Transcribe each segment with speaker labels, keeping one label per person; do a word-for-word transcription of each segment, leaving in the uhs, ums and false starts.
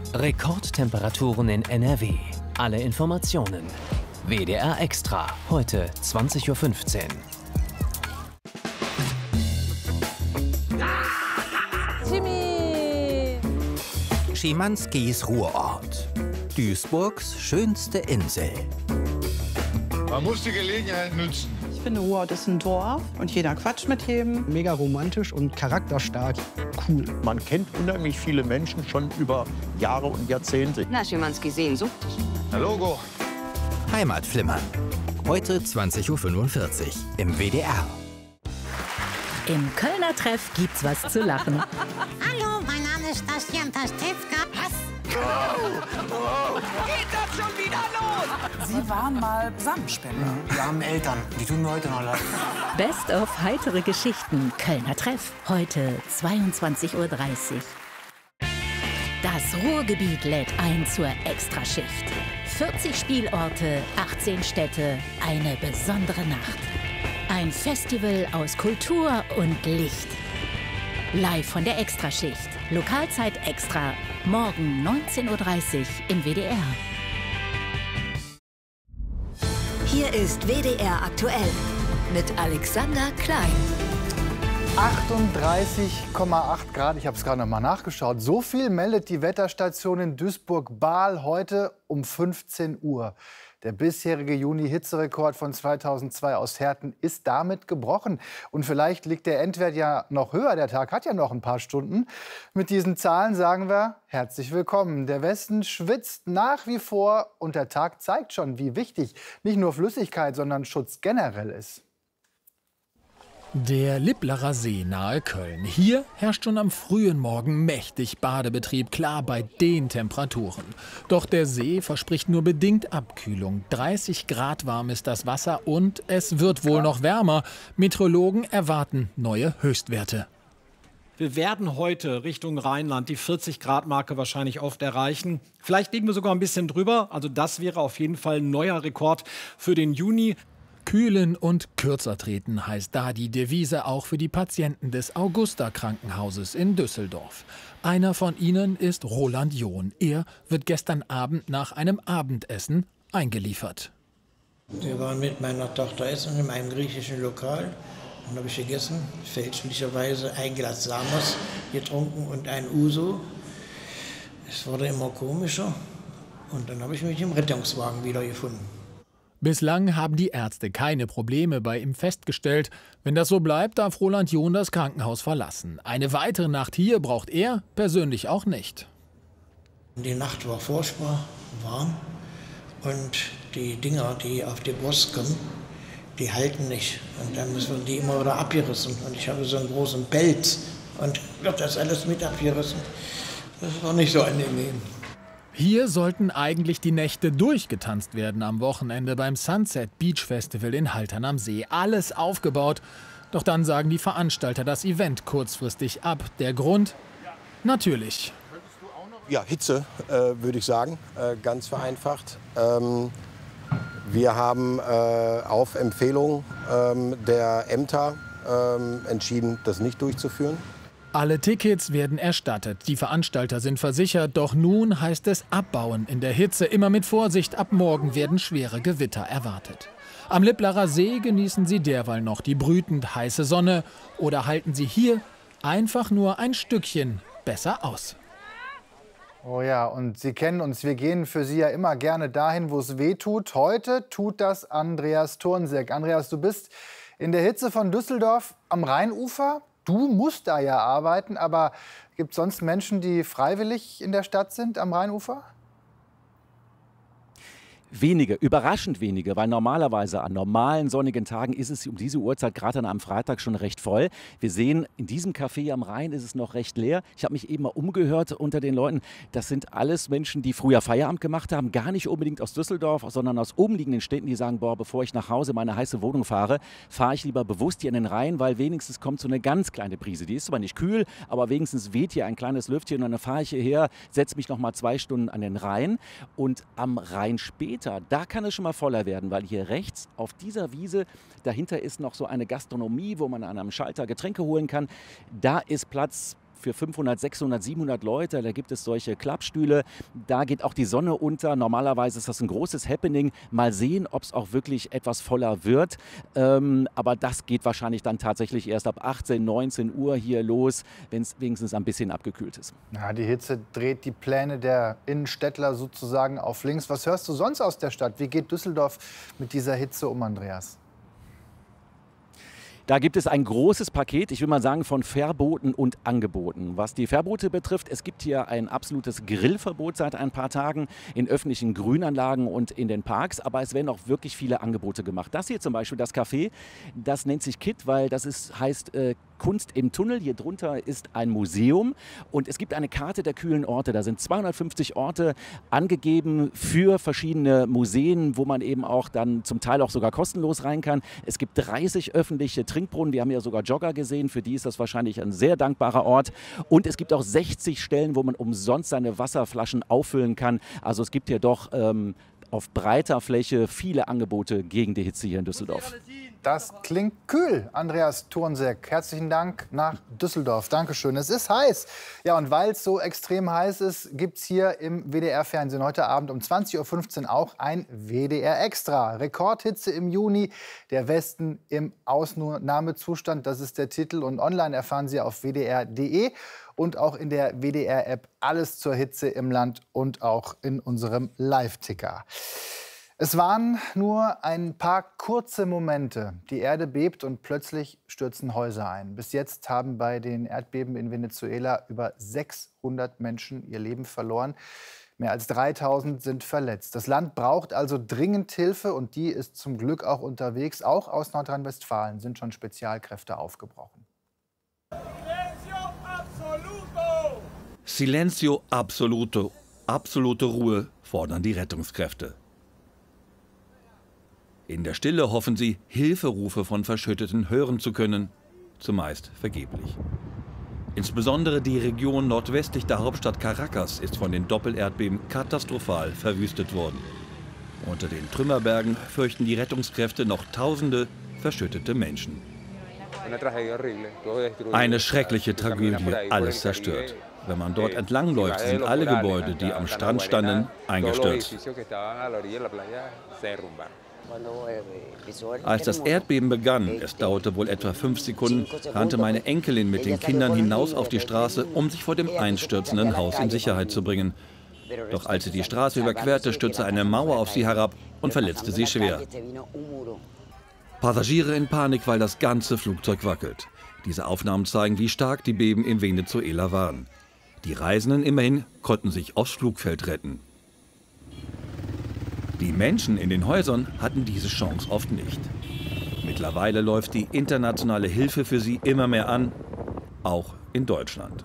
Speaker 1: Rekordtemperaturen in N R W. Alle Informationen. W D R Extra, heute zwanzig Uhr fünfzehn.
Speaker 2: Jimmy!
Speaker 3: Schimanskis Ruhrort. Duisburgs schönste Insel.
Speaker 4: Man muss die Gelegenheit nutzen.
Speaker 5: Ich finde, Ruhrort ist ein Dorf und jeder quatscht mit jedem.
Speaker 6: Mega romantisch und charakterstark. Cool.
Speaker 7: Man kennt unheimlich viele Menschen schon über Jahre und Jahrzehnte.
Speaker 8: Na, Schimanski Sehnsucht.
Speaker 4: Na Logo.
Speaker 3: Heimatflimmern. Heute zwanzig Uhr fünfundvierzig im W D R.
Speaker 9: Im Kölner Treff gibt's was zu lachen.
Speaker 10: Hallo, mein Name ist Bastian Pastewka. Was?
Speaker 11: Wow, wow. Geht das schon wieder los?
Speaker 12: Sie waren mal Samenspender. Wir haben Eltern, die tun mir heute noch leid.
Speaker 9: Best of heitere Geschichten. Kölner Treff. Heute zweiundzwanzig Uhr dreißig. Das Ruhrgebiet lädt ein zur Extraschicht. vierzig Spielorte, achtzehn Städte, eine besondere Nacht. Ein Festival aus Kultur und Licht. Live von der Extraschicht. Lokalzeit extra. Morgen neunzehn Uhr dreißig im W D R.
Speaker 13: Hier ist W D R aktuell mit Alexander Klein.
Speaker 14: achtunddreißig Komma acht Grad, ich habe es gerade noch mal nachgeschaut. So viel meldet die Wetterstation in Duisburg-Bahl heute um fünfzehn Uhr. Der bisherige Juni-Hitzerekord von zweitausendzwei aus Herten ist damit gebrochen. Und vielleicht liegt der Endwert ja noch höher. Der Tag hat ja noch ein paar Stunden. Mit diesen Zahlen sagen wir herzlich willkommen. Der Westen schwitzt nach wie vor und der Tag zeigt schon, wie wichtig nicht nur Flüssigkeit, sondern Schutz generell ist.
Speaker 15: Der Lipplerer See nahe Köln. Hier herrscht schon am frühen Morgen mächtig Badebetrieb, klar bei den Temperaturen. Doch der See verspricht nur bedingt Abkühlung. dreißig Grad warm ist das Wasser und es wird wohl noch wärmer. Meteorologen erwarten neue Höchstwerte.
Speaker 16: Wir werden heute Richtung Rheinland die vierzig Grad Marke wahrscheinlich oft erreichen. Vielleicht liegen wir sogar ein bisschen drüber. Also das wäre auf jeden Fall ein neuer Rekord für den Juni.
Speaker 15: Kühlen und kürzer treten heißt da die Devise auch für die Patienten des Augusta-Krankenhauses in Düsseldorf. Einer von ihnen ist Roland John. Er wird gestern Abend nach einem Abendessen eingeliefert.
Speaker 17: Wir waren mit meiner Tochter essen in einem griechischen Lokal. Dann habe ich gegessen, fälschlicherweise ein Glas Samos getrunken und ein Uso. Es wurde immer komischer und dann habe ich mich im Rettungswagen wiedergefunden.
Speaker 15: Bislang haben die Ärzte keine Probleme bei ihm festgestellt. Wenn das so bleibt, darf Roland John das Krankenhaus verlassen. Eine weitere Nacht hier braucht er persönlich auch nicht.
Speaker 17: Die Nacht war furchtbar warm und die Dinger, die auf die Brust kommen, die halten nicht. Und dann müssen die immer wieder abgerissen. Und ich habe so einen großen Pelz und wird das alles mit abgerissen. Das war nicht so angenehm.
Speaker 15: Hier sollten eigentlich die Nächte durchgetanzt werden am Wochenende beim Sunset Beach Festival in Haltern am See. Alles aufgebaut. Doch dann sagen die Veranstalter das Event kurzfristig ab. Der Grund? Natürlich.
Speaker 18: Ja, Hitze, äh, würde ich sagen, äh, ganz vereinfacht. Ähm, wir haben äh, auf Empfehlung ähm, der Ämter ähm, entschieden, das nicht durchzuführen.
Speaker 15: Alle Tickets werden erstattet, die Veranstalter sind versichert, doch nun heißt es abbauen in der Hitze. Immer mit Vorsicht, ab morgen werden schwere Gewitter erwartet. Am Lipplerer See genießen Sie derweil noch die brütend heiße Sonne oder halten Sie hier einfach nur ein Stückchen besser aus.
Speaker 14: Oh ja, und Sie kennen uns, wir gehen für Sie ja immer gerne dahin, wo es weh tut. Heute tut das Andreas Thornseck. Andreas, du bist in der Hitze von Düsseldorf am Rheinufer. Du musst da ja arbeiten, aber gibt es sonst Menschen, die freiwillig in der Stadt sind am Rheinufer?
Speaker 19: Wenige, überraschend wenige, weil normalerweise an normalen sonnigen Tagen ist es um diese Uhrzeit gerade am Freitag schon recht voll. Wir sehen, in diesem Café am Rhein ist es noch recht leer. Ich habe mich eben mal umgehört unter den Leuten. Das sind alles Menschen, die früher Feierabend gemacht haben, gar nicht unbedingt aus Düsseldorf, sondern aus umliegenden Städten, die sagen, boah, bevor ich nach Hause meine heiße Wohnung fahre, fahre ich lieber bewusst hier in den Rhein, weil wenigstens kommt so eine ganz kleine Brise. Die ist zwar nicht kühl, aber wenigstens weht hier ein kleines Lüftchen und dann fahre ich hierher, setze mich noch mal zwei Stunden an den Rhein und am Rhein später, da kann es schon mal voller werden, weil hier rechts auf dieser Wiese, dahinter ist noch so eine Gastronomie, wo man an einem Schalter Getränke holen kann. Da ist Platz für fünfhundert, sechshundert, siebenhundert Leute. Da gibt es solche Klappstühle. Da geht auch die Sonne unter. Normalerweise ist das ein großes Happening. Mal sehen, ob es auch wirklich etwas voller wird. Ähm, aber das geht wahrscheinlich dann tatsächlich erst ab achtzehn, neunzehn Uhr hier los, wenn es wenigstens ein bisschen abgekühlt ist.
Speaker 14: Ja, die Hitze dreht die Pläne der Innenstädtler sozusagen auf links. Was hörst du sonst aus der Stadt? Wie geht Düsseldorf mit dieser Hitze um, Andreas?
Speaker 19: Da gibt es ein großes Paket, ich will mal sagen, von Verboten und Angeboten. Was die Verbote betrifft, es gibt hier ein absolutes Grillverbot seit ein paar Tagen in öffentlichen Grünanlagen und in den Parks. Aber es werden auch wirklich viele Angebote gemacht. Das hier zum Beispiel, das Café, das nennt sich Kit, weil das ist, heißt äh, Kunst im Tunnel. Hier drunter ist ein Museum und es gibt eine Karte der kühlen Orte. Da sind zweihundertfünfzig Orte angegeben für verschiedene Museen, wo man eben auch dann zum Teil auch sogar kostenlos rein kann. Es gibt dreißig öffentliche Trinkbrunnen. Wir haben ja sogar Jogger gesehen. Für die ist das wahrscheinlich ein sehr dankbarer Ort. Und es gibt auch sechzig Stellen, wo man umsonst seine Wasserflaschen auffüllen kann. Also es gibt hier doch ähm, auf breiter Fläche viele Angebote gegen die Hitze hier in Düsseldorf.
Speaker 14: Das klingt kühl, Andreas Thornseck. Herzlichen Dank nach Düsseldorf. Dankeschön. Es ist heiß. Ja, und weil es so extrem heiß ist, gibt es hier im W D R-Fernsehen heute Abend um zwanzig Uhr fünfzehn auch ein W D R Extra. Rekordhitze im Juni, der Westen im Ausnahmezustand. Das ist der Titel. Und online erfahren Sie auf w d r punkt d e und auch in der W D R-App alles zur Hitze im Land und auch in unserem Live-Ticker. Es waren nur ein paar kurze Momente. Die Erde bebt und plötzlich stürzen Häuser ein. Bis jetzt haben bei den Erdbeben in Venezuela über sechshundert Menschen ihr Leben verloren. Mehr als dreitausend sind verletzt. Das Land braucht also dringend Hilfe und die ist zum Glück auch unterwegs. Auch aus Nordrhein-Westfalen sind schon Spezialkräfte aufgebrochen.
Speaker 2: Silencio absoluto. Absolute Ruhe fordern die Rettungskräfte. In der Stille hoffen sie, Hilferufe von Verschütteten hören zu können, zumeist vergeblich. Insbesondere die Region nordwestlich der Hauptstadt Caracas ist von den Doppelerdbeben katastrophal verwüstet worden. Unter den Trümmerbergen fürchten die Rettungskräfte noch tausende verschüttete Menschen. Eine schreckliche Tragödie, alles zerstört. Wenn man dort entlangläuft, sind alle Gebäude, die am Strand standen, eingestürzt. Als das Erdbeben begann, es dauerte wohl etwa fünf Sekunden, rannte meine Enkelin mit den Kindern hinaus auf die Straße, um sich vor dem einstürzenden Haus in Sicherheit zu bringen. Doch als sie die Straße überquerte, stürzte eine Mauer auf sie herab und verletzte sie schwer. Passagiere in Panik, weil das ganze Flugzeug wackelt. Diese Aufnahmen zeigen, wie stark die Beben in Venezuela waren. Die Reisenden immerhin konnten sich aufs Flugfeld retten. Die Menschen in den Häusern hatten diese Chance oft nicht. Mittlerweile läuft die internationale Hilfe für sie immer mehr an, auch in Deutschland.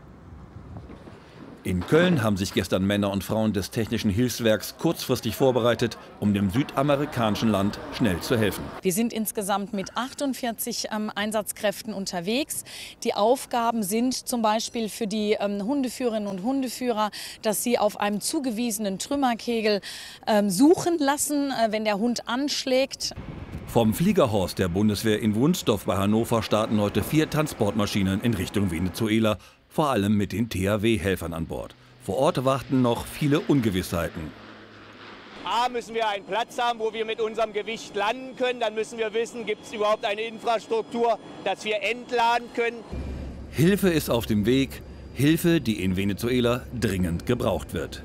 Speaker 2: In Köln haben sich gestern Männer und Frauen des Technischen Hilfswerks kurzfristig vorbereitet, um dem südamerikanischen Land schnell zu helfen.
Speaker 8: Wir sind insgesamt mit achtundvierzig ähm, Einsatzkräften unterwegs. Die Aufgaben sind zum Beispiel für die ähm, Hundeführerinnen und Hundeführer, dass sie auf einem zugewiesenen Trümmerkegel ähm, suchen lassen, äh, wenn der Hund anschlägt.
Speaker 2: Vom Fliegerhorst der Bundeswehr in Wunsdorf bei Hannover starten heute vier Transportmaschinen in Richtung Venezuela. Vor allem mit den T H W-Helfern an Bord. Vor Ort warten noch viele Ungewissheiten.
Speaker 20: A, müssen wir einen Platz haben, wo wir mit unserem Gewicht landen können. Dann müssen wir wissen, gibt es überhaupt eine Infrastruktur, dass wir entladen können.
Speaker 2: Hilfe ist auf dem Weg. Hilfe, die in Venezuela dringend gebraucht wird.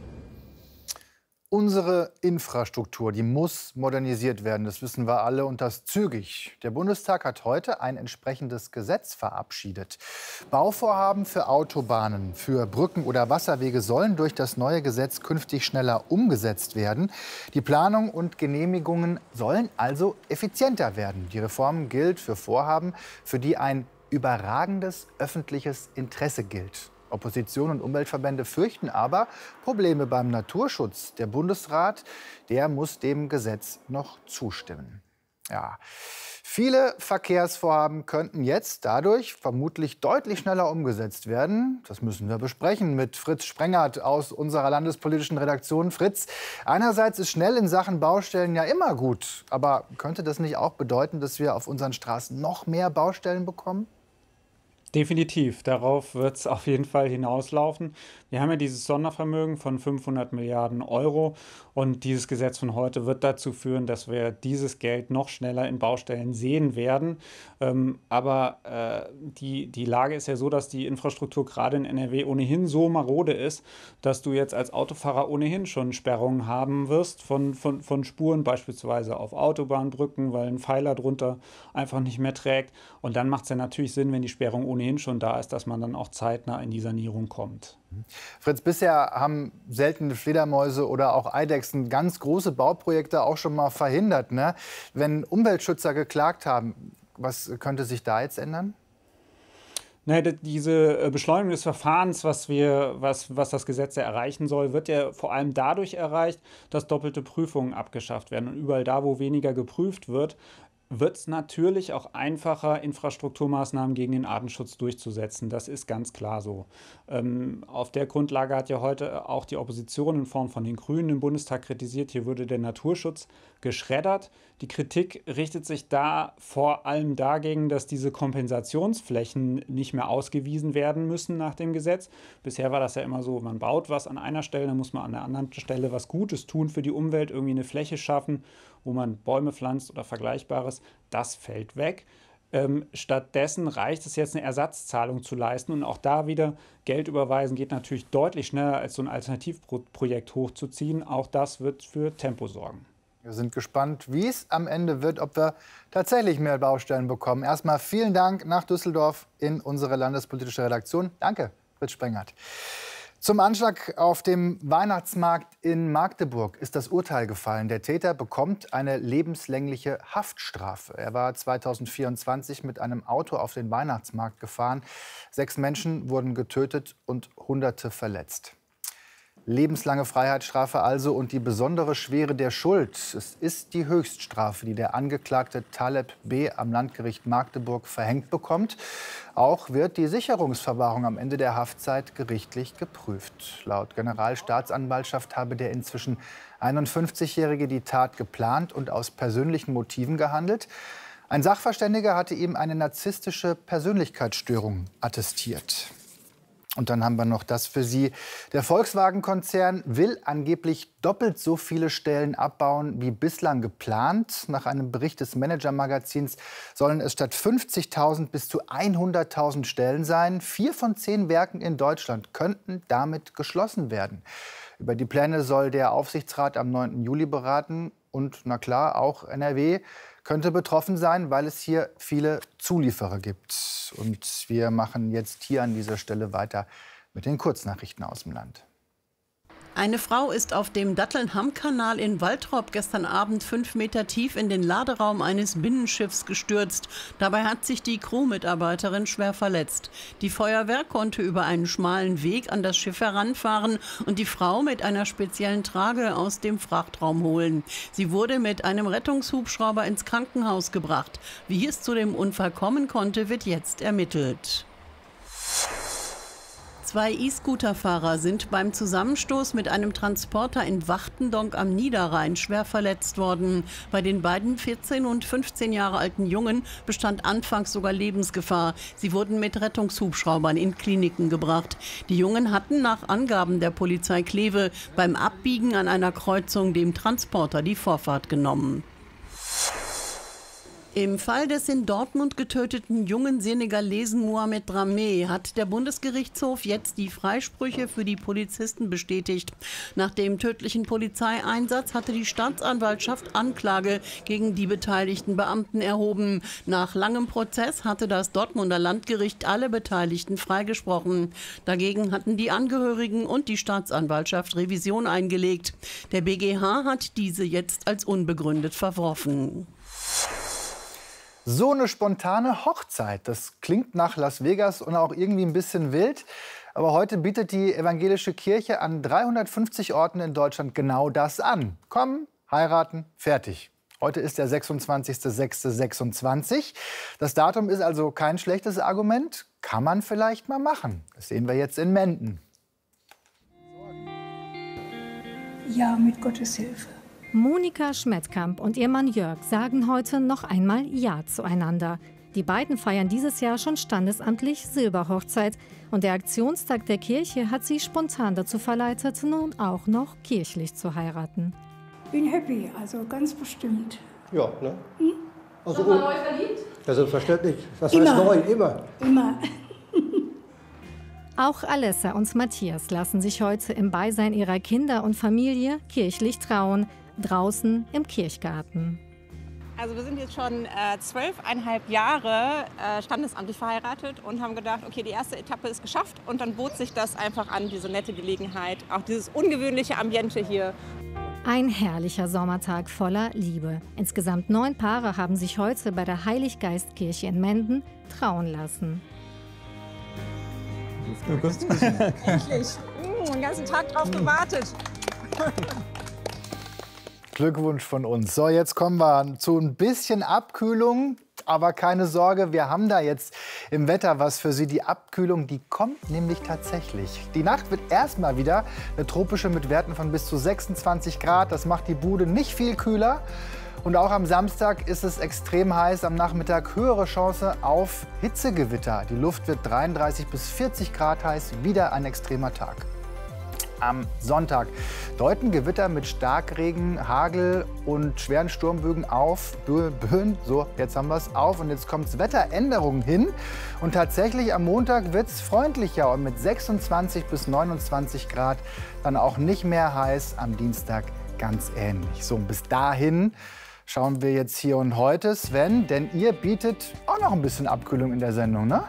Speaker 14: Unsere Infrastruktur, die muss modernisiert werden, das wissen wir alle, und das zügig. Der Bundestag hat heute ein entsprechendes Gesetz verabschiedet. Bauvorhaben für Autobahnen, für Brücken oder Wasserwege sollen durch das neue Gesetz künftig schneller umgesetzt werden. Die Planung und Genehmigungen sollen also effizienter werden. Die Reform gilt für Vorhaben, für die ein überragendes öffentliches Interesse gilt. Opposition und Umweltverbände fürchten aber Probleme beim Naturschutz. Der Bundesrat, der muss dem Gesetz noch zustimmen. Ja. Viele Verkehrsvorhaben könnten jetzt dadurch vermutlich deutlich schneller umgesetzt werden. Das müssen wir besprechen mit Fritz Sprengert aus unserer landespolitischen Redaktion. Fritz, einerseits ist schnell in Sachen Baustellen ja immer gut. Aber könnte das nicht auch bedeuten, dass wir auf unseren Straßen noch mehr Baustellen bekommen?
Speaker 21: Definitiv. Darauf wird es auf jeden Fall hinauslaufen. Wir haben ja dieses Sondervermögen von fünfhundert Milliarden Euro und dieses Gesetz von heute wird dazu führen, dass wir dieses Geld noch schneller in Baustellen sehen werden. Ähm, aber äh, die, die Lage ist ja so, dass die Infrastruktur gerade in N R W ohnehin so marode ist, dass du jetzt als Autofahrer ohnehin schon Sperrungen haben wirst von, von, von Spuren, beispielsweise auf Autobahnbrücken, weil ein Pfeiler drunter einfach nicht mehr trägt. Und dann macht es ja natürlich Sinn, wenn die Sperrung ohnehin schon da ist, dass man dann auch zeitnah in die Sanierung kommt.
Speaker 14: Fritz, bisher haben seltene Fledermäuse oder auch Eidechsen ganz große Bauprojekte auch schon mal verhindert. Ne? Wenn Umweltschützer geklagt haben, was könnte sich da jetzt ändern?
Speaker 21: Naja, diese Beschleunigung des Verfahrens, was, wir, was, was das Gesetz ja erreichen soll, wird ja vor allem dadurch erreicht, dass doppelte Prüfungen abgeschafft werden. Und überall da, wo weniger geprüft wird, wird es natürlich auch einfacher, Infrastrukturmaßnahmen gegen den Artenschutz durchzusetzen. Das ist ganz klar so. Ähm, auf der Grundlage hat ja heute auch die Opposition in Form von den Grünen im Bundestag kritisiert, hier würde der Naturschutz geschreddert. Die Kritik richtet sich da vor allem dagegen, dass diese Kompensationsflächen nicht mehr ausgewiesen werden müssen nach dem Gesetz. Bisher war das ja immer so, man baut was an einer Stelle, dann muss man an der anderen Stelle was Gutes tun für die Umwelt, irgendwie eine Fläche schaffen, wo man Bäume pflanzt oder Vergleichbares. Das fällt weg. Ähm, stattdessen reicht es jetzt, eine Ersatzzahlung zu leisten. Und auch da wieder Geld überweisen geht natürlich deutlich schneller, als so ein Alternativprojekt hochzuziehen. Auch das wird für Tempo sorgen.
Speaker 14: Wir sind gespannt, wie es am Ende wird, ob wir tatsächlich mehr Baustellen bekommen. Erstmal vielen Dank nach Düsseldorf in unsere landespolitische Redaktion. Danke, Fritz Sprengert. Zum Anschlag auf dem Weihnachtsmarkt in Magdeburg ist das Urteil gefallen. Der Täter bekommt eine lebenslängliche Haftstrafe. Er war zweitausendvierundzwanzig mit einem Auto auf den Weihnachtsmarkt gefahren. Sechs Menschen wurden getötet und Hunderte verletzt. Lebenslange Freiheitsstrafe also und die besondere Schwere der Schuld. Es ist die Höchststrafe, die der Angeklagte Taleb B. am Landgericht Magdeburg verhängt bekommt. Auch wird die Sicherungsverwahrung am Ende der Haftzeit gerichtlich geprüft. Laut Generalstaatsanwaltschaft habe der inzwischen einundfünfzigjährige die Tat geplant und aus persönlichen Motiven gehandelt. Ein Sachverständiger hatte ihm eine narzisstische Persönlichkeitsstörung attestiert. Und dann haben wir noch das für Sie. Der Volkswagen-Konzern will angeblich doppelt so viele Stellen abbauen wie bislang geplant. Nach einem Bericht des Manager-Magazins sollen es statt fünfzigtausend bis zu hunderttausend Stellen sein. Vier von zehn Werken in Deutschland könnten damit geschlossen werden. Über die Pläne soll der Aufsichtsrat am neunten Juli beraten. Und na klar, auch N R W könnte betroffen sein, weil es hier viele Zulieferer gibt. Und wir machen jetzt hier an dieser Stelle weiter mit den Kurznachrichten aus dem Land.
Speaker 22: Eine Frau ist auf dem Datteln-Hamm-Kanal in Waltrop gestern Abend fünf Meter tief in den Laderaum eines Binnenschiffs gestürzt. Dabei hat sich die Crewmitarbeiterin schwer verletzt. Die Feuerwehr konnte über einen schmalen Weg an das Schiff heranfahren und die Frau mit einer speziellen Trage aus dem Frachtraum holen. Sie wurde mit einem Rettungshubschrauber ins Krankenhaus gebracht. Wie es zu dem Unfall kommen konnte, wird jetzt ermittelt. Zwei E-Scooter-Fahrer sind beim Zusammenstoß mit einem Transporter in Wachtendonk am Niederrhein schwer verletzt worden. Bei den beiden vierzehn und fünfzehn Jahre alten Jungen bestand anfangs sogar Lebensgefahr. Sie wurden mit Rettungshubschraubern in Kliniken gebracht. Die Jungen hatten nach Angaben der Polizei Kleve beim Abbiegen an einer Kreuzung dem Transporter die Vorfahrt genommen. Im Fall des in Dortmund getöteten jungen Senegalesen Mohamed Dramé hat der Bundesgerichtshof jetzt die Freisprüche für die Polizisten bestätigt. Nach dem tödlichen Polizeieinsatz hatte die Staatsanwaltschaft Anklage gegen die beteiligten Beamten erhoben. Nach langem Prozess hatte das Dortmunder Landgericht alle Beteiligten freigesprochen. Dagegen hatten die Angehörigen und die Staatsanwaltschaft Revision eingelegt. Der B G H hat diese jetzt als unbegründet verworfen.
Speaker 14: So eine spontane Hochzeit, das klingt nach Las Vegas und auch irgendwie ein bisschen wild. Aber heute bietet die evangelische Kirche an dreihundertfünfzig Orten in Deutschland genau das an. Kommen, heiraten, fertig. Heute ist der sechsundzwanzigster sechster sechsundzwanzig. Das Datum ist also kein schlechtes Argument. Kann man vielleicht mal machen. Das sehen wir jetzt in Menden.
Speaker 23: Ja, mit Gottes Hilfe.
Speaker 24: Monika Schmettkamp und ihr Mann Jörg sagen heute noch einmal Ja zueinander.
Speaker 1: Die beiden feiern dieses Jahr schon standesamtlich Silberhochzeit. Und der Aktionstag der Kirche hat sie spontan dazu verleitet, nun auch noch kirchlich zu heiraten.
Speaker 23: Bin happy, also ganz bestimmt.
Speaker 5: Ja, ne?
Speaker 23: Hm?
Speaker 5: Also,
Speaker 23: Nochmal neu verliebt?
Speaker 5: Ja, selbstverständlich. Das
Speaker 23: Immer.
Speaker 5: heißt neu, immer.
Speaker 23: Immer.
Speaker 1: Auch Alessa und Matthias lassen sich heute im Beisein ihrer Kinder und Familie kirchlich trauen, draußen im Kirchgarten.
Speaker 6: Also wir sind jetzt schon äh, zwölfeinhalb Jahre äh, standesamtlich verheiratet und haben gedacht, okay, die erste Etappe ist geschafft und dann bot sich das einfach an, diese nette Gelegenheit, auch dieses ungewöhnliche Ambiente hier.
Speaker 1: Ein herrlicher Sommertag voller Liebe. Insgesamt neun Paare haben sich heute bei der Heiliggeistkirche in Menden trauen lassen.
Speaker 6: Endlich! Uh, den ganzen Tag drauf gewartet.
Speaker 14: Glückwunsch von uns. So, jetzt kommen wir zu ein bisschen Abkühlung. Aber keine Sorge, wir haben da jetzt im Wetter was für Sie. Die Abkühlung, die kommt nämlich tatsächlich. Die Nacht wird erstmal wieder eine tropische mit Werten von bis zu sechsundzwanzig Grad. Das macht die Bude nicht viel kühler. Und auch am Samstag ist es extrem heiß. Am Nachmittag höhere Chance auf Hitzegewitter. Die Luft wird dreiunddreißig bis vierzig Grad heiß. Wieder ein extremer Tag. Am Sonntag deuten Gewitter mit Starkregen, Hagel und schweren Sturmbögen auf. Böen, so, jetzt haben wir es auf. Und jetzt kommt es Wetteränderungen hin. Und tatsächlich am Montag wird es freundlicher und mit sechsundzwanzig bis neunundzwanzig Grad dann auch nicht mehr heiß. Am Dienstag ganz ähnlich. So, und bis dahin schauen wir jetzt hier und heute, Sven, denn ihr bietet auch noch ein bisschen Abkühlung in der Sendung, ne?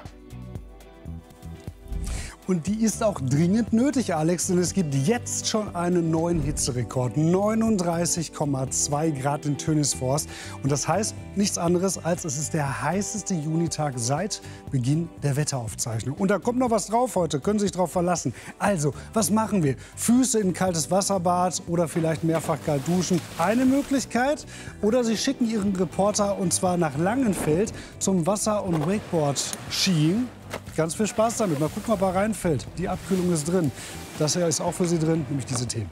Speaker 24: Und die ist auch dringend nötig, Alex, denn es gibt jetzt schon einen neuen Hitzerekord. neununddreißig Komma zwei Grad in Tönisforst. Und das heißt nichts anderes, als es ist der heißeste Junitag seit Beginn der Wetteraufzeichnung. Und da kommt noch was drauf heute, können Sie sich drauf verlassen. Also, was machen wir? Füße in kaltes Wasserbad oder vielleicht mehrfach kalt duschen? Eine Möglichkeit. Oder Sie schicken Ihren Reporter, und zwar nach Langenfeld, zum Wasser- und Wakeboard-Skiing. Ganz viel Spaß damit. Mal gucken, ob er reinfällt. Die Abkühlung ist drin. Das hier ist auch für Sie drin, nämlich diese Themen.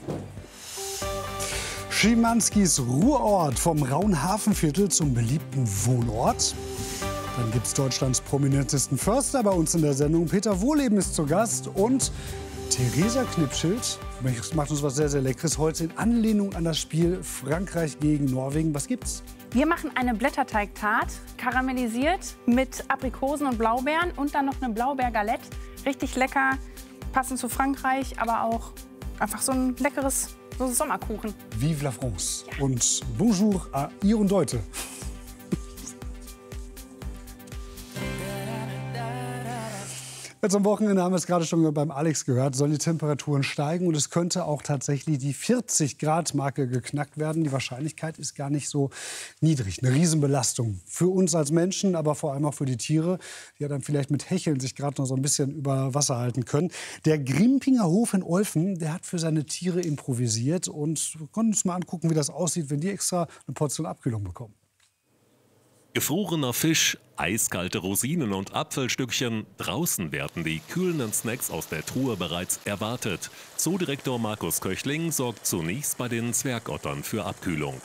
Speaker 24: Schimanskis Ruhrort vom rauen Hafenviertel zum beliebten Wohnort. Dann gibt es Deutschlands prominentesten Förster bei uns in der Sendung. Peter Wohleben ist zu Gast und Theresa Knipschild macht uns was sehr, sehr Leckeres heute in Anlehnung an das Spiel Frankreich gegen Norwegen. Was gibt's?
Speaker 25: Wir machen eine Blätterteigtart, karamellisiert mit Aprikosen und Blaubeeren und dann noch eine Blaubeergalette. Richtig lecker, passend zu Frankreich, aber auch einfach so ein leckeres so Sommerkuchen.
Speaker 24: Vive la France ja. Und bonjour à ihr und Leute. Jetzt am Wochenende haben wir es gerade schon beim Alex gehört, sollen die Temperaturen steigen und es könnte auch tatsächlich die vierzig Grad Marke geknackt werden. Die Wahrscheinlichkeit ist gar nicht so niedrig. Eine Riesenbelastung für uns als Menschen, aber vor allem auch für die Tiere, die ja dann vielleicht mit Hecheln sich gerade noch so ein bisschen über Wasser halten können. Der Grimpinger Hof in Olfen, der hat für seine Tiere improvisiert und wir konnten uns mal angucken, wie das aussieht, wenn die extra eine Portion Abkühlung bekommen.
Speaker 26: Gefrorener Fisch, eiskalte Rosinen und Apfelstückchen. Draußen werden die kühlenden Snacks aus der Truhe bereits erwartet. Zoodirektor Markus Köchling sorgt zunächst bei den Zwergottern für Abkühlung.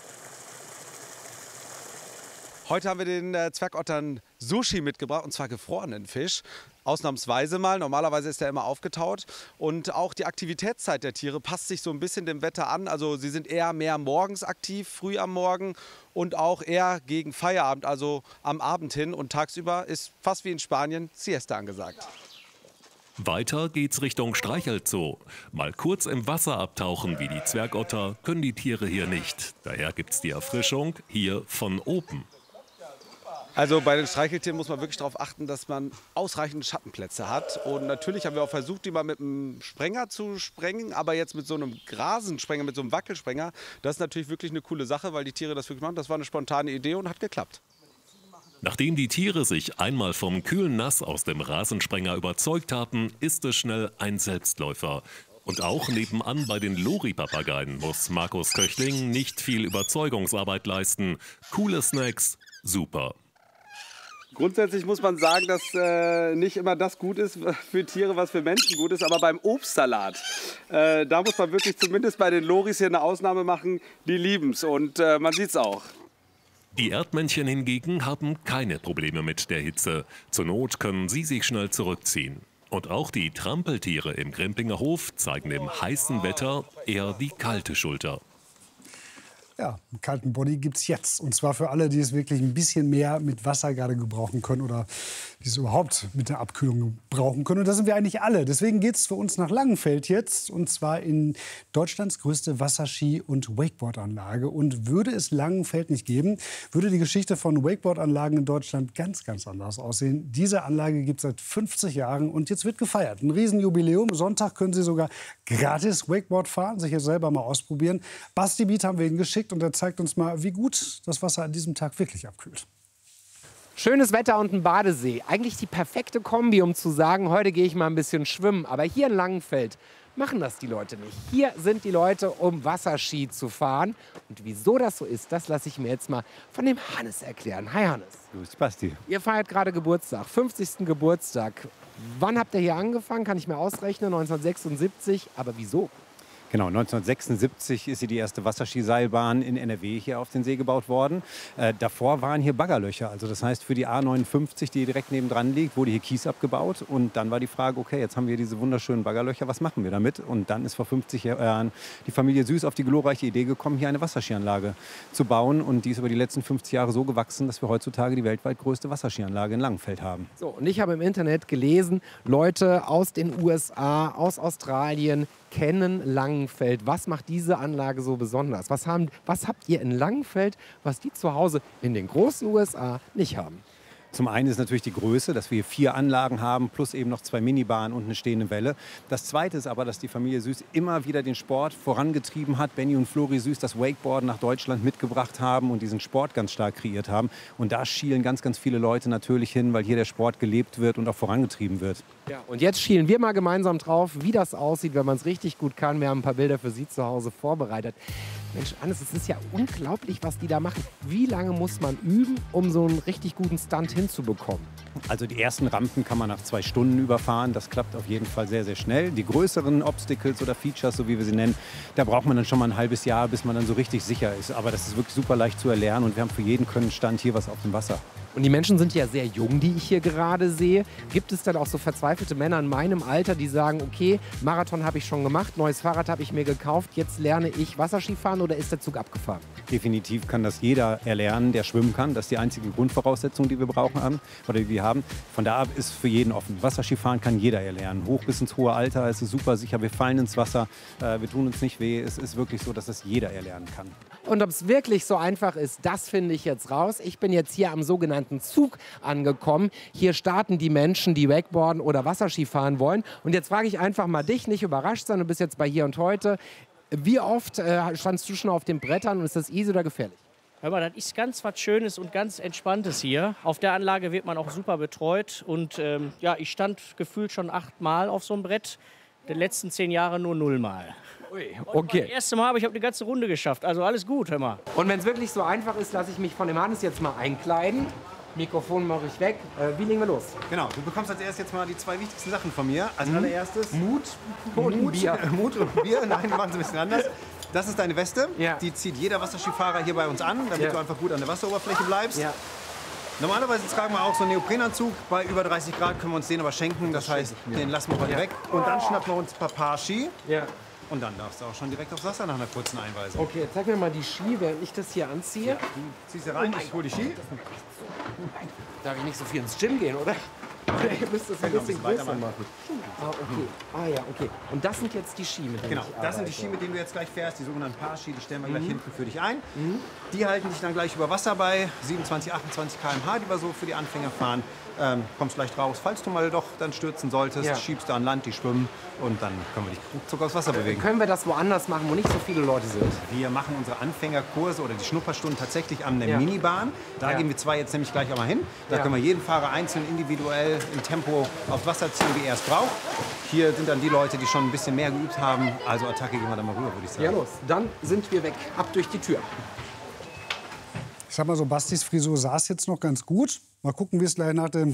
Speaker 27: Heute haben wir den äh, Zwergottern Sushi mitgebracht, und zwar gefrorenen Fisch. Ausnahmsweise mal. Normalerweise ist er immer aufgetaut. Und auch die Aktivitätszeit der Tiere passt sich so ein bisschen dem Wetter an. Also sie sind eher mehr morgens aktiv, früh am Morgen und auch eher gegen Feierabend, also am Abend hin. Und tagsüber ist fast wie in Spanien Siesta angesagt.
Speaker 26: Weiter geht's Richtung Streichelzoo. Mal kurz im Wasser abtauchen wie die Zwergotter können die Tiere hier nicht. Daher gibt's die Erfrischung hier von oben.
Speaker 27: Also bei den Streicheltieren muss man wirklich darauf achten, dass man ausreichend Schattenplätze hat. Und natürlich haben wir auch versucht, die mal mit einem Sprenger zu sprengen. Aber jetzt mit so einem Grasensprenger, mit so einem Wackelsprenger, das ist natürlich wirklich eine coole Sache, weil die Tiere das wirklich machen. Das war eine spontane Idee und hat geklappt.
Speaker 26: Nachdem die Tiere sich einmal vom kühlen Nass aus dem Rasensprenger überzeugt hatten, ist es schnell ein Selbstläufer. Und auch nebenan bei den Lori-Papageien muss Markus Köchling nicht viel Überzeugungsarbeit leisten. Coole Snacks, super.
Speaker 27: Grundsätzlich muss man sagen, dass äh, nicht immer das gut ist für Tiere, was für Menschen gut ist. Aber beim Obstsalat, äh, da muss man wirklich zumindest bei den Loris hier eine Ausnahme machen. Die lieben es und äh, man sieht es auch.
Speaker 26: Die Erdmännchen hingegen haben keine Probleme mit der Hitze. Zur Not können sie sich schnell zurückziehen. Und auch die Trampeltiere im Grimplinger Hof zeigen dem heißen Wetter eher die kalte Schulter.
Speaker 24: Ja, einen kalten Body gibt es jetzt. Und zwar für alle, die es wirklich ein bisschen mehr mit Wasser gerade gebrauchen können oder die es überhaupt mit der Abkühlung brauchen können. Und das sind wir eigentlich alle. Deswegen geht es für uns nach Langenfeld jetzt. Und zwar in Deutschlands größte Wasserski- und Wakeboardanlage. Und würde es Langenfeld nicht geben, würde die Geschichte von Wakeboardanlagen in Deutschland ganz, ganz anders aussehen. Diese Anlage gibt es seit fünfzig Jahren und jetzt wird gefeiert. Ein Riesenjubiläum. Sonntag können Sie sogar gratis Wakeboard fahren, sich jetzt selber mal ausprobieren. Basti Biet haben wir Ihnen geschickt. Und er zeigt uns mal, wie gut das Wasser an diesem Tag wirklich abkühlt.
Speaker 3: Schönes Wetter und ein Badesee. Eigentlich die perfekte Kombi, um zu sagen, heute gehe ich mal ein bisschen schwimmen. Aber hier in Langenfeld machen das die Leute nicht. Hier sind die Leute, um Wasserski zu fahren. Und wieso das so ist, das lasse ich mir jetzt mal von dem Hannes erklären. Hi Hannes.
Speaker 4: Grüß dich, Basti.
Speaker 3: Ihr feiert gerade Geburtstag, fünfzigsten Geburtstag. Wann habt ihr hier angefangen? Kann ich mir ausrechnen, neunzehnhundertsechsundsiebzig. Aber wieso?
Speaker 4: Genau, neunzehnhundertsechsundsiebzig ist hier die erste Wasserskiseilbahn in N R W hier auf den See gebaut worden. Äh, davor waren hier Baggerlöcher. Also das heißt, für die A neunundfünfzig, die direkt nebendran liegt, wurde hier Kies abgebaut. Und dann war die Frage, okay, jetzt haben wir diese wunderschönen Baggerlöcher, was machen wir damit? Und dann ist vor fünfzig Jahren die Familie Süß auf die glorreiche Idee gekommen, hier eine Wasserskianlage zu bauen. Und die ist über die letzten fünfzig Jahre so gewachsen, dass wir heutzutage die weltweit größte Wasserskianlage in Langenfeld haben.
Speaker 3: So, und ich habe im Internet gelesen, Leute aus den U S A, aus Australien, kennen Langenfeld. Was macht diese Anlage so besonders? Was, haben, was habt ihr in Langenfeld, was die zu Hause in den großen U S A nicht haben?
Speaker 4: Zum einen ist natürlich die Größe, dass wir hier vier Anlagen haben, plus eben noch zwei Minibahnen und eine stehende Welle. Das Zweite ist aber, dass die Familie Süß immer wieder den Sport vorangetrieben hat. Benny und Flori Süß das Wakeboarden nach Deutschland mitgebracht haben und diesen Sport ganz stark kreiert haben. Und da schielen ganz, ganz viele Leute natürlich hin, weil hier der Sport gelebt wird und auch vorangetrieben wird.
Speaker 3: Ja, und jetzt schielen wir mal gemeinsam drauf, wie das aussieht, wenn man es richtig gut kann. Wir haben ein paar Bilder für Sie zu Hause vorbereitet. Mensch, Hannes, es ist ja unglaublich, was die da machen. Wie lange muss man üben, um so einen richtig guten Stunt hinzubekommen?
Speaker 4: Also die ersten Rampen kann man nach zwei Stunden überfahren. Das klappt auf jeden Fall sehr, sehr schnell. Die größeren Obstacles oder Features, so wie wir sie nennen, da braucht man dann schon mal ein halbes Jahr, bis man dann so richtig sicher ist. Aber das ist wirklich super leicht zu erlernen und wir haben für jeden Stand hier was auf dem Wasser.
Speaker 3: Und die Menschen sind ja sehr jung, die ich hier gerade sehe. Gibt es dann auch so verzweifelte Männer in meinem Alter, die sagen, okay, Marathon habe ich schon gemacht, neues Fahrrad habe ich mir gekauft, jetzt lerne ich Wasserskifahren, oder ist der Zug abgefahren?
Speaker 4: Definitiv kann das jeder erlernen, der schwimmen kann. Das ist die einzige Grundvoraussetzung, die wir brauchen haben, oder die wir haben. Von da ab ist für jeden offen. Wasserskifahren kann jeder erlernen. Hoch bis ins hohe Alter, es ist super sicher, wir fallen ins Wasser, äh, wir tun uns nicht weh. Es ist wirklich so, dass das jeder erlernen kann.
Speaker 3: Und ob es wirklich so einfach ist, das finde ich jetzt raus. Ich bin jetzt hier am sogenannten Zug angekommen. Hier starten die Menschen, die Wakeboarden oder Wasserski fahren wollen. Und jetzt frage ich einfach mal dich, nicht überrascht sein, du bist jetzt bei Hier und Heute. Wie oft äh, standst du schon auf den Brettern und ist das easy oder gefährlich?
Speaker 7: Hör mal, das ist ganz was Schönes und ganz Entspanntes hier. Auf der Anlage wird man auch super betreut. Und ähm, ja, ich stand gefühlt schon achtmal auf so einem Brett. In den letzten zehn Jahren nur nullmal.
Speaker 3: Ui, okay.
Speaker 7: Das erste Mal, aber ich habe die ganze Runde geschafft. Also alles gut, hör mal.
Speaker 3: Und wenn es wirklich so einfach ist, lasse ich mich von dem Hannes jetzt mal einkleiden. Mikrofon mache ich weg. Äh, wie legen wir los?
Speaker 4: Genau, du bekommst als erstes jetzt mal die zwei wichtigsten Sachen von mir. Als
Speaker 3: Mhm.
Speaker 4: allererstes
Speaker 3: Mut
Speaker 4: und
Speaker 3: Mut,
Speaker 4: Bier.
Speaker 3: Bier.
Speaker 4: Mut und Bier. Nein, wir machen es ein bisschen anders. Das ist deine Weste.
Speaker 3: Ja.
Speaker 4: Die zieht jeder Wasserskifahrer hier bei uns an, damit
Speaker 3: Ja.
Speaker 4: du einfach gut an der Wasseroberfläche bleibst.
Speaker 3: Ja.
Speaker 4: Normalerweise tragen wir auch so einen Neoprenanzug. Bei über dreißig Grad können wir uns den aber schenken. Das heißt, den lassen wir heute
Speaker 3: Ja.
Speaker 4: weg. Und dann schnappen wir uns ein paar Paar Ski.
Speaker 3: Ja.
Speaker 4: Und dann darfst du auch schon direkt aufs Wasser nach einer kurzen Einweisung.
Speaker 3: Okay, zeig mir mal die Ski, während ich das hier anziehe.
Speaker 4: Du ziehst hier rein,
Speaker 3: Oh mein
Speaker 4: ich hol die Ski.
Speaker 3: Darf ich nicht so viel ins Gym gehen, oder? Ihr müsst das ein
Speaker 4: Genau,
Speaker 3: bisschen
Speaker 4: ein bisschen
Speaker 3: größer
Speaker 4: weitermachen.
Speaker 3: machen. Ah, okay. Ah ja, okay. Und das sind jetzt die Ski, mit denen
Speaker 4: Genau,
Speaker 3: ich
Speaker 4: das sind die
Speaker 3: arbeite.
Speaker 4: Ski, mit denen du jetzt gleich fährst, die sogenannten Paar-Ski, die stellen wir gleich
Speaker 3: Mhm.
Speaker 4: hinten für dich ein. Die halten dich dann gleich über Wasser bei siebenundzwanzig, achtundzwanzig Kilometer pro Stunde, die wir so für die Anfänger fahren. Ähm, kommst leicht raus. Falls du mal doch dann stürzen solltest,
Speaker 3: Ja.
Speaker 4: schiebst du an Land, die schwimmen und dann können wir dich ruckzuck aufs Wasser bewegen.
Speaker 3: Können wir das woanders machen, wo nicht so viele Leute sind?
Speaker 4: Wir machen unsere Anfängerkurse oder die Schnupperstunden tatsächlich an der
Speaker 3: Ja.
Speaker 4: Minibahn. Da
Speaker 3: Ja.
Speaker 4: gehen wir zwei jetzt nämlich gleich einmal hin. Da
Speaker 3: Ja.
Speaker 4: können wir jeden Fahrer einzeln individuell im Tempo aufs Wasser ziehen, wie er es braucht. Hier sind dann die Leute, die schon ein bisschen mehr geübt haben. Also Attacke, gehen wir da mal rüber, würde ich sagen.
Speaker 3: Ja, los. Dann sind wir weg. Ab durch die Tür.
Speaker 24: Ich sag mal so, Bastis Frisur saß jetzt noch ganz gut. Mal gucken, wie es gleich nach dem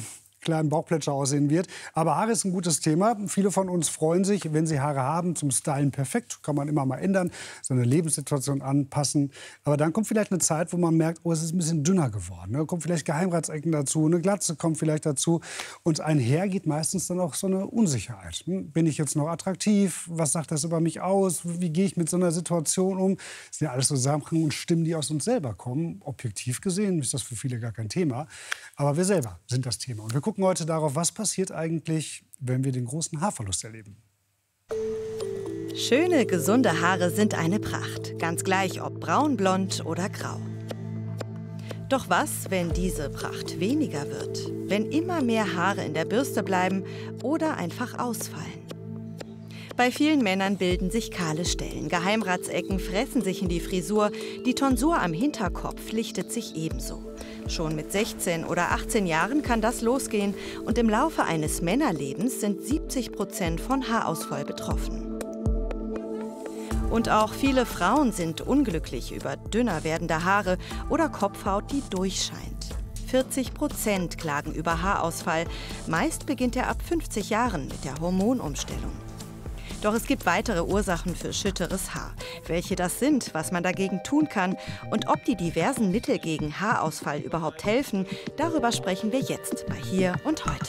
Speaker 24: kleinen Bauchplätscher aussehen wird. Aber Haare ist ein gutes Thema. Viele von uns freuen sich, wenn sie Haare haben, zum Stylen perfekt. Kann man immer mal ändern, seine Lebenssituation anpassen. Aber dann kommt vielleicht eine Zeit, wo man merkt, oh, es ist ein bisschen dünner geworden. Da kommen vielleicht Geheimratsecken dazu, eine Glatze kommt vielleicht dazu. Und einher geht meistens dann auch so eine Unsicherheit. Bin ich jetzt noch attraktiv? Was sagt das über mich aus? Wie gehe ich mit so einer Situation um? Das sind ja alles so Sachen und Stimmen, die aus uns selber kommen. Objektiv gesehen ist das für viele gar kein Thema. Aber wir selber sind das Thema. Und wir gucken heute darauf, was passiert eigentlich, wenn wir den großen Haarverlust erleben.
Speaker 9: Schöne, gesunde Haare sind eine Pracht. Ganz gleich, ob braun, blond oder grau. Doch was, wenn diese Pracht weniger wird? Wenn immer mehr Haare in der Bürste bleiben oder einfach ausfallen? Bei vielen Männern bilden sich kahle Stellen. Geheimratsecken fressen sich in die Frisur. Die Tonsur am Hinterkopf lichtet sich ebenso. Schon mit sechzehn oder achtzehn Jahren kann das losgehen. Und im Laufe eines Männerlebens sind siebzig Prozent von Haarausfall betroffen. Und auch viele Frauen sind unglücklich über dünner werdende Haare oder Kopfhaut, die durchscheint. vierzig Prozent klagen über Haarausfall. Meist beginnt er ab fünfzig Jahren mit der Hormonumstellung. Doch es gibt weitere Ursachen für schütteres Haar. Welche das sind, was man dagegen tun kann und ob die diversen Mittel gegen Haarausfall überhaupt helfen, darüber sprechen wir jetzt bei Hier und Heute.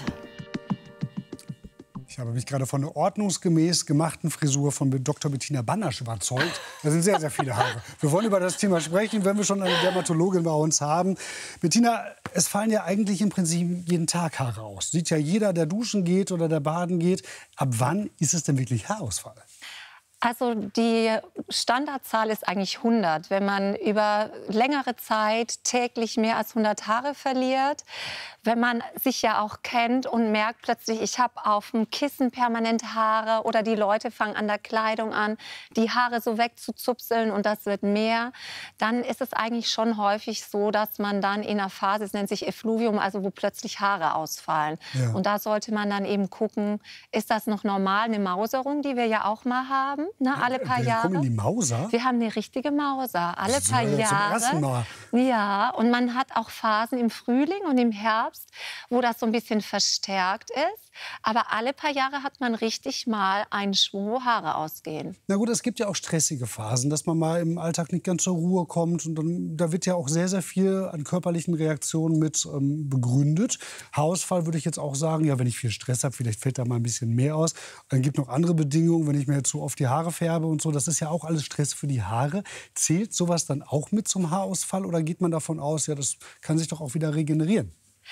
Speaker 24: Ich habe mich gerade von der ordnungsgemäß gemachten Frisur von Doktor Bettina Banasch überzeugt. Da sind sehr, sehr viele Haare. Wir wollen über das Thema sprechen, wenn wir schon eine Dermatologin bei uns haben. Bettina, es fallen ja eigentlich im Prinzip jeden Tag Haare aus. Sieht ja jeder, der duschen geht oder der baden geht. Ab wann ist es denn wirklich Haarausfall?
Speaker 10: Also die Standardzahl ist eigentlich hundert. Wenn man über längere Zeit täglich mehr als hundert Haare verliert, wenn man sich ja auch kennt und merkt plötzlich, ich habe auf dem Kissen permanent Haare oder die Leute fangen an der Kleidung an, die Haare so wegzuzupseln und das wird mehr, dann ist es eigentlich schon häufig so, dass man dann in einer Phase, es nennt sich Effluvium, also wo plötzlich Haare ausfallen. Ja. Und da sollte man dann eben gucken, ist das noch normal, eine Mauserung, die wir ja auch mal haben, ne, alle paar
Speaker 24: wir
Speaker 10: Jahre.
Speaker 24: Kommen die Mauser?
Speaker 10: Wir haben eine richtige Mauser, alle
Speaker 24: das
Speaker 10: paar
Speaker 24: ja
Speaker 10: Jahre. Ja, und man hat auch Phasen im Frühling und im Herbst, wo das so ein bisschen verstärkt ist. Aber alle paar Jahre hat man richtig mal einen Schwung, wo Haare ausgehen.
Speaker 24: Na gut, es gibt ja auch stressige Phasen, dass man mal im Alltag nicht ganz zur Ruhe kommt. Und dann, da wird ja auch sehr, sehr viel an körperlichen Reaktionen mit ähm, begründet. Haarausfall würde ich jetzt auch sagen, ja, wenn ich viel Stress habe, vielleicht fällt da mal ein bisschen mehr aus. Dann gibt es noch andere Bedingungen, wenn ich mir zu oft die Haare färbe und so. Das ist ja auch alles Stress für die Haare. Zählt sowas dann auch mit zum Haarausfall oder geht man davon aus, ja, das kann sich doch auch wieder regenerieren?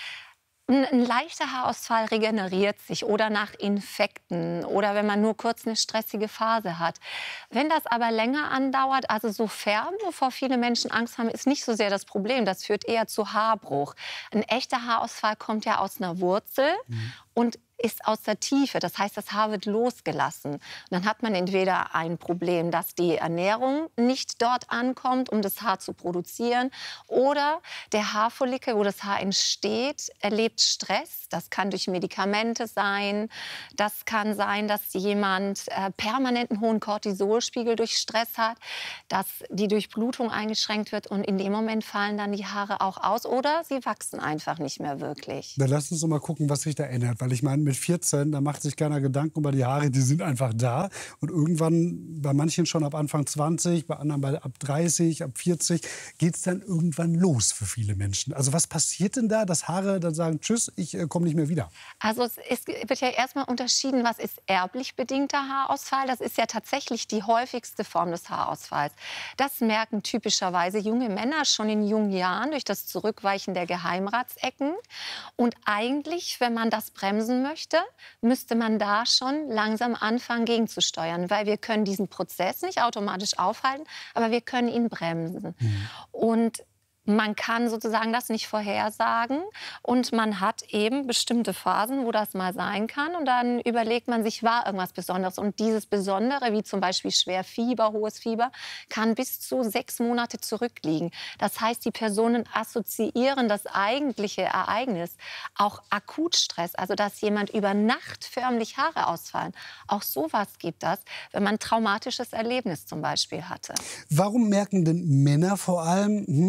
Speaker 10: Ein leichter Haarausfall regeneriert sich oder nach Infekten oder wenn man nur kurz eine stressige Phase hat. Wenn das aber länger andauert, also so färben, wovor viele Menschen Angst haben, ist nicht so sehr das Problem. Das führt eher zu Haarbruch. Ein echter Haarausfall kommt ja aus einer Wurzel mhm. und ist aus der Tiefe. Das heißt, das Haar wird losgelassen. Und dann hat man entweder ein Problem, dass die Ernährung nicht dort ankommt, um das Haar zu produzieren, oder der Haarfollikel, wo das Haar entsteht, erlebt Stress. Das kann durch Medikamente sein. Das kann sein, dass jemand äh, permanent einen hohen Cortisolspiegel durch Stress hat, dass die Durchblutung eingeschränkt wird und in dem Moment fallen dann die Haare auch aus oder sie wachsen einfach nicht mehr wirklich.
Speaker 24: Dann lass uns doch mal gucken, was sich da ändert. Weil ich meine, mit vierzehn, da macht sich keiner Gedanken über die Haare, die sind einfach da. Und irgendwann, bei manchen schon ab Anfang zwanzig, bei anderen bei ab dreißig, ab vierzig, geht es dann irgendwann los für viele Menschen. Also was passiert denn da, dass Haare dann sagen, tschüss, ich äh, komme nicht mehr wieder?
Speaker 10: Also es ist, wird ja erstmal unterschieden, was ist erblich bedingter Haarausfall. Das ist ja tatsächlich die häufigste Form des Haarausfalls. Das merken typischerweise junge Männer schon in jungen Jahren durch das Zurückweichen der Geheimratsecken. Und eigentlich, wenn man das bremsen möchte, müsste man da schon langsam anfangen, gegenzusteuern. Weil wir können diesen Prozess nicht automatisch aufhalten, aber wir können ihn bremsen. Mhm. Und man kann sozusagen das nicht vorhersagen und man hat eben bestimmte Phasen, wo das mal sein kann und dann überlegt man sich, war irgendwas Besonderes und dieses Besondere, wie zum Beispiel schwer Fieber, hohes Fieber, kann bis zu sechs Monate zurückliegen. Das heißt, die Personen assoziieren das eigentliche Ereignis, auch Akutstress, also dass jemand über Nacht förmlich Haare ausfallen. Auch sowas gibt das, wenn man ein traumatisches Erlebnis zum Beispiel hatte.
Speaker 24: Warum merken denn Männer vor allem, hm, okay,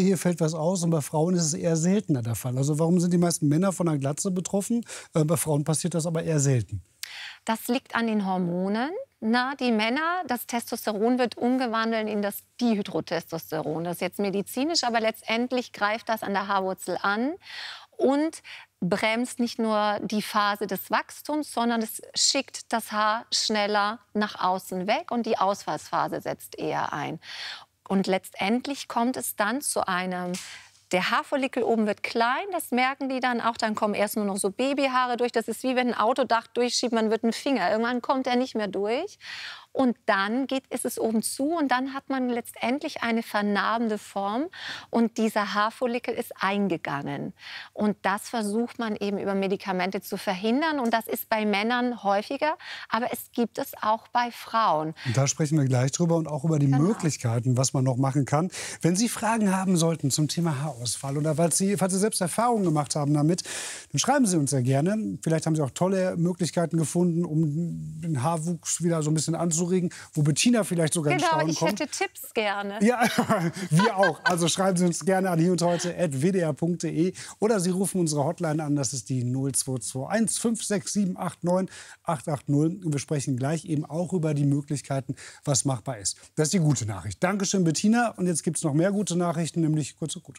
Speaker 24: hier fällt was aus und bei Frauen ist es eher seltener der Fall. Also warum sind die meisten Männer von einer Glatze betroffen? Äh, bei Frauen passiert das aber eher selten.
Speaker 10: Das liegt an den Hormonen. Na, die Männer, das Testosteron wird umgewandelt in das Dihydrotestosteron. Das ist jetzt medizinisch, aber letztendlich greift das an der Haarwurzel an und bremst nicht nur die Phase des Wachstums, sondern es schickt das Haar schneller nach außen weg und die Ausfallsphase setzt eher ein. Und letztendlich kommt es dann zu einem... Der Haarfollikel oben wird klein, das merken die dann auch. Dann kommen erst nur noch so Babyhaare durch. Das ist wie wenn ein Autodach durchschiebt, man wird ein Finger. Irgendwann kommt er nicht mehr durch. Und dann geht, ist es oben zu und dann hat man letztendlich eine vernarbende Form. Und dieser Haarfollikel ist eingegangen. Und das versucht man eben über Medikamente zu verhindern. Und das ist bei Männern häufiger, aber es gibt es auch bei Frauen.
Speaker 24: Und da sprechen wir gleich drüber und auch über die genau. Möglichkeiten, was man noch machen kann. Wenn Sie Fragen haben sollten zum Thema Haarausfall oder falls Sie, falls Sie selbst Erfahrungen gemacht haben damit, dann schreiben Sie uns sehr gerne. Vielleicht haben Sie auch tolle Möglichkeiten gefunden, um den Haarwuchs wieder so ein bisschen anzuregen, wo Bettina vielleicht sogar ins
Speaker 10: Genau,
Speaker 24: Staunen
Speaker 10: ich
Speaker 24: kommt.
Speaker 10: hätte Tipps gerne.
Speaker 24: Ja, wir auch. Also schreiben Sie uns gerne an hier und heute at w d r punkt d e oder Sie rufen unsere Hotline an, das ist die null zwei zwei eins fünf sechs sieben acht neun acht acht null. Und wir sprechen gleich eben auch über die Möglichkeiten, was machbar ist. Das ist die gute Nachricht. Dankeschön, Bettina. Und jetzt gibt es noch mehr gute Nachrichten, nämlich kurz und gut.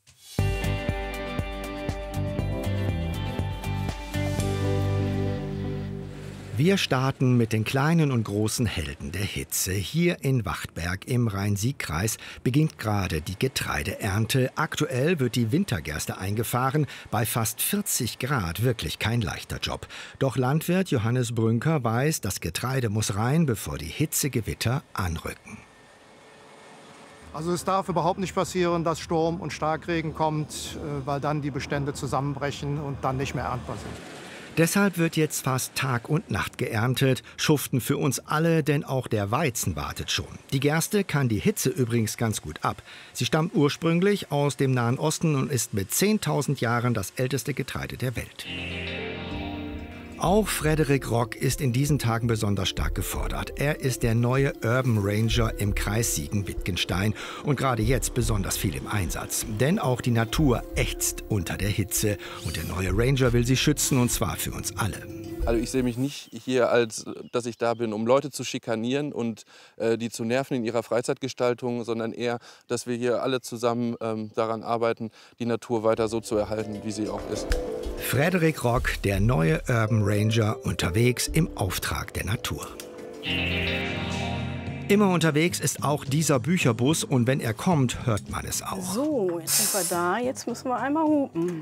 Speaker 11: Wir starten mit den kleinen und großen Helden der Hitze. Hier in Wachtberg im Rhein-Sieg-Kreis beginnt gerade die Getreideernte. Aktuell wird die Wintergerste eingefahren. Bei fast vierzig Grad wirklich kein leichter Job. Doch Landwirt Johannes Brünker weiß, das Getreide muss rein, bevor die Hitzegewitter anrücken.
Speaker 5: Also es darf überhaupt nicht passieren, dass Sturm und Starkregen kommt, weil dann die Bestände zusammenbrechen und dann nicht mehr erntbar sind.
Speaker 11: Deshalb wird jetzt fast Tag und Nacht geerntet. Schuften für uns alle, denn auch der Weizen wartet schon. Die Gerste kann die Hitze übrigens ganz gut ab. Sie stammt ursprünglich aus dem Nahen Osten und ist mit zehntausend Jahren das älteste Getreide der Welt. Auch Frederik Rock ist in diesen Tagen besonders stark gefordert. Er ist der neue Urban Ranger im Kreis Siegen-Wittgenstein und gerade jetzt besonders viel im Einsatz. Denn auch die Natur ächzt unter der Hitze und der neue Ranger will sie schützen, und zwar für uns alle.
Speaker 12: Also ich sehe mich nicht hier, als dass ich da bin, um Leute zu schikanieren und äh, die zu nerven in ihrer Freizeitgestaltung, sondern eher, dass wir hier alle zusammen ähm, daran arbeiten, die Natur weiter so zu erhalten, wie sie auch ist.
Speaker 11: Frederik Rock, der neue Urban Ranger, unterwegs im Auftrag der Natur. Immer unterwegs ist auch dieser Bücherbus und wenn er kommt, hört man es auch.
Speaker 25: So, jetzt sind wir da, jetzt müssen wir einmal hupen.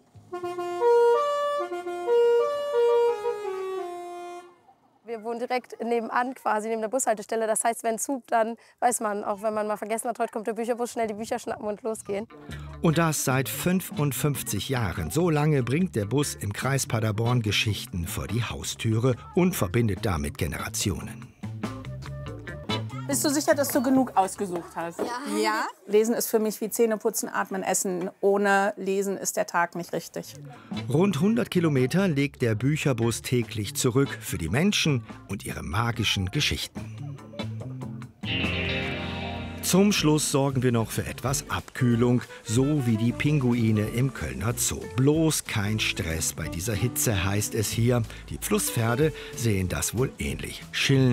Speaker 25: Wir wohnen direkt nebenan, quasi neben der Bushaltestelle. Das heißt, wenn Zug, dann weiß man, auch wenn man mal vergessen hat, heute kommt der Bücherbus, schnell die Bücher schnappen und losgehen.
Speaker 11: Und das seit fünfundfünfzig Jahren. So lange bringt der Bus im Kreis Paderborn Geschichten vor die Haustüre und verbindet damit Generationen.
Speaker 25: Bist du sicher, dass du genug ausgesucht hast?
Speaker 13: Ja. Ja.
Speaker 25: Lesen ist für mich wie Zähneputzen, Atmen, Essen. Ohne Lesen ist der Tag nicht richtig.
Speaker 11: Rund hundert Kilometer legt der Bücherbus täglich zurück für die Menschen und ihre magischen Geschichten. Zum Schluss sorgen wir noch für etwas Abkühlung, so wie die Pinguine im Kölner Zoo. Bloß kein Stress bei dieser Hitze, heißt es hier. Die Flusspferde sehen das wohl ähnlich. Chillen